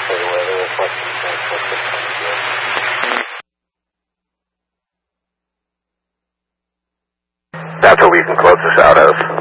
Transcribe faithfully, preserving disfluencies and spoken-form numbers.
straight away. The reflection transport system is good. That's what we can close this out as.